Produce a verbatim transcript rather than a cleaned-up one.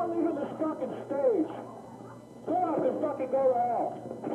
not leaving this fucking stage. Get up and fucking go out.